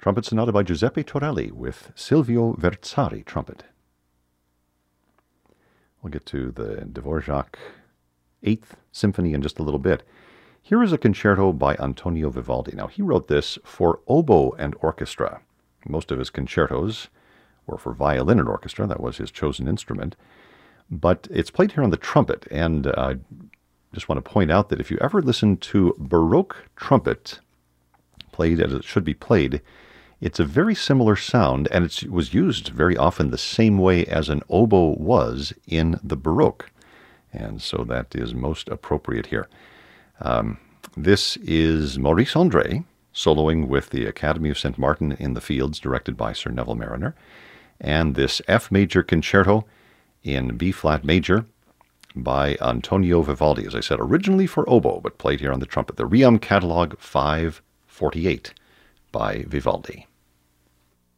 Trumpet Sonata by Giuseppe Torelli with Silvio Verzari trumpet. We'll get to the Dvorak 8th Symphony in just a little bit. Here is a concerto by Antonio Vivaldi. Now, he wrote this for oboe and orchestra. Most of his concertos were for violin and orchestra. That was his chosen instrument. But it's played here on the trumpet. And I just want to point out that if you ever listen to Baroque trumpet played as it should be played, it's a very similar sound, and it was used very often the same way as an oboe was in the Baroque. And so that is most appropriate here. This is Maurice André, soloing with the Academy of St. Martin in the Fields, directed by Sir Neville Marriner. And this F major concerto in B-flat major by Antonio Vivaldi, as I said, originally for oboe, but played here on the trumpet. The Ream Catalog 548 by Vivaldi.